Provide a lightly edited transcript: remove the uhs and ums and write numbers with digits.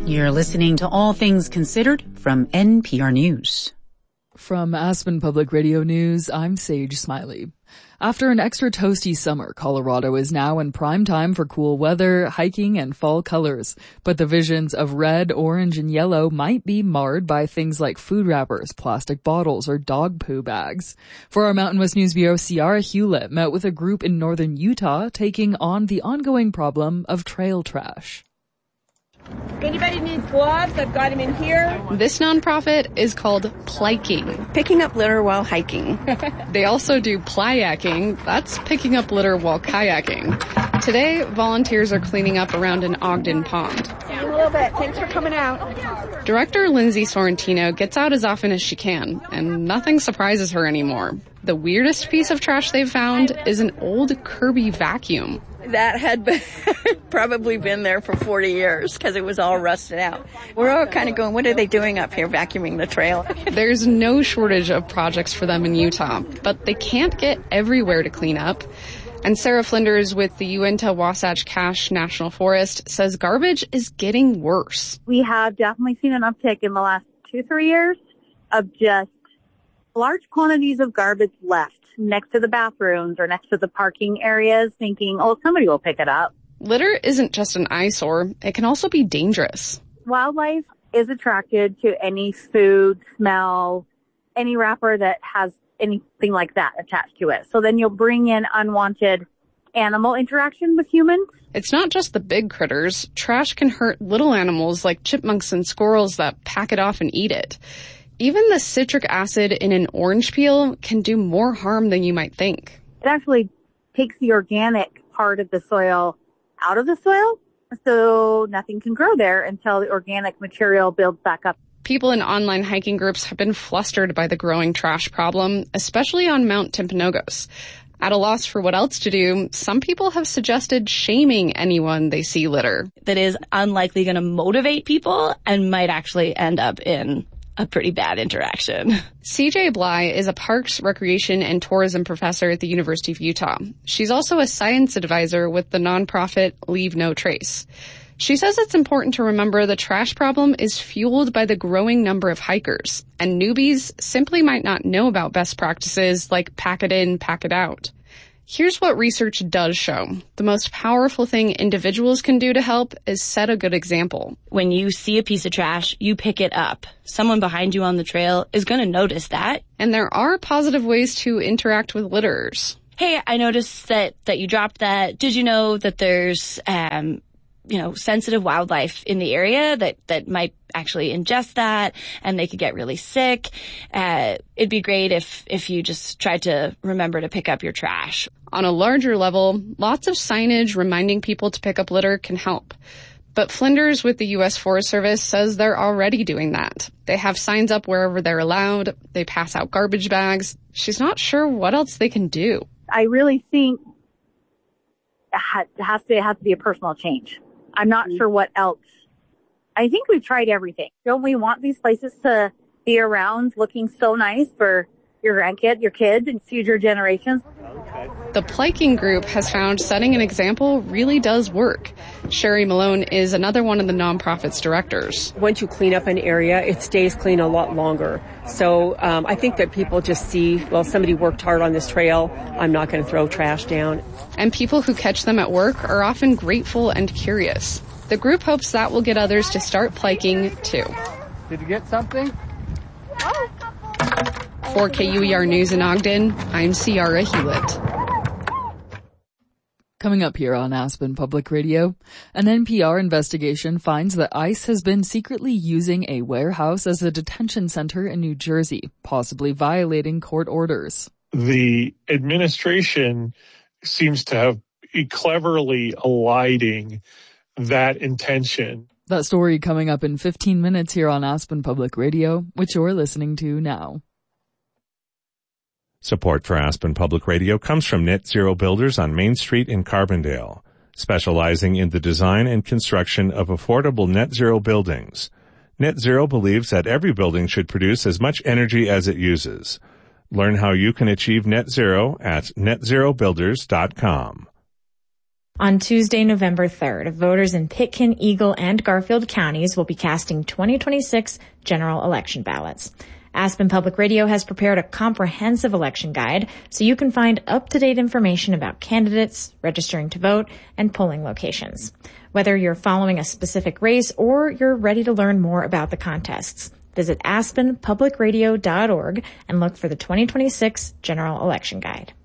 You're listening to All Things Considered from NPR News. From Aspen Public Radio News, I'm Sage Smiley. After an extra toasty summer, Colorado is now in prime time for cool weather, hiking, and fall colors. But the visions of red, orange, and yellow might be marred by things like food wrappers, plastic bottles, or dog poo bags. For our Mountain West News Bureau, Ciara Hewlett met with a group in northern Utah taking on the ongoing problem of trail trash. Anybody needs gloves? I've got them in here. This nonprofit is called Plyking. Picking up litter while hiking. They also do plyaking. That's picking up litter while kayaking. Today, volunteers are cleaning up around an Ogden pond. See you in a little bit. Thanks for coming out. Director Lindsay Sorrentino gets out as often as she can, and nothing surprises her anymore. The weirdest piece of trash they've found is an old Kirby vacuum. That had probably been there for 40 years because it was all rusted out. We're all kind of going, what are they doing up here vacuuming the trail? There's no shortage of projects for them in Utah, but they can't get everywhere to clean up. And Sarah Flinders with the Uinta Wasatch Cache National Forest says garbage is getting worse. We have definitely seen an uptick in the last 2-3 years of just large quantities of garbage left next to the bathrooms or next to the parking areas thinking, oh, somebody will pick it up. Litter isn't just an eyesore. It can also be dangerous. Wildlife is attracted to any food, smell, any wrapper that has anything like that attached to it. So then you'll bring in unwanted animal interaction with humans. It's not just the big critters. Trash can hurt little animals like chipmunks and squirrels that pack it off and eat it. Even the citric acid in an orange peel can do more harm than you might think. It actually takes the organic part of the soil out of the soil, so nothing can grow there until the organic material builds back up. People in online hiking groups have been flustered by the growing trash problem, especially on Mount Timpanogos. At a loss for what else to do, some people have suggested shaming anyone they see litter. That is unlikely going to motivate people and might actually end up in a pretty bad interaction. CJ Bly is a parks, recreation, and tourism professor at the University of Utah. She's also a science advisor with the nonprofit Leave No Trace. She says it's important to remember the trash problem is fueled by the growing number of hikers, and newbies simply might not know about best practices like pack it in, pack it out. Here's what research does show. The most powerful thing individuals can do to help is set a good example. When you see a piece of trash, you pick it up. Someone behind you on the trail is going to notice that. And there are positive ways to interact with litterers. Hey, I noticed that you dropped that. Did you know that there's, sensitive wildlife in the area that might actually ingest that and they could get really sick? It'd be great if you just tried to remember to pick up your trash. On a larger level, lots of signage reminding people to pick up litter can help. But Flinders with the U.S. Forest Service says they're already doing that. They have signs up wherever they're allowed. They pass out garbage bags. She's not sure what else they can do. I really think it has to be a personal change. I'm not sure what else. I think we've tried everything. Don't we want these places to be around looking so nice for your grandkid, your kids, and future generations? The Plyking group has found setting an example really does work. Sherry Malone is another one of the nonprofit's directors. Once you clean up an area, it stays clean a lot longer. So I think that people just see, well, somebody worked hard on this trail. I'm not going to throw trash down. And people who catch them at work are often grateful and curious. The group hopes that will get others to start Plyking too. Did you get something? For KUER News in Ogden, I'm Ciara Hewlett. Coming up here on Aspen Public Radio, an NPR investigation finds that ICE has been secretly using a warehouse as a detention center in New Jersey, possibly violating court orders. The administration seems to have cleverly eliding that intention. That story coming up in 15 minutes here on Aspen Public Radio, which you're listening to now. Support for Aspen Public Radio comes from Net Zero Builders on Main Street in Carbondale, specializing in the design and construction of affordable net zero buildings. Net Zero believes that every building should produce as much energy as it uses. Learn how you can achieve net zero at netzerobuilders.com. On Tuesday, November 3rd, voters in Pitkin, Eagle, and Garfield counties will be casting 2026 general election ballots. Aspen Public Radio has prepared a comprehensive election guide so you can find up-to-date information about candidates, registering to vote, and polling locations. Whether you're following a specific race or you're ready to learn more about the contests, visit aspenpublicradio.org and look for the 2026 general election guide.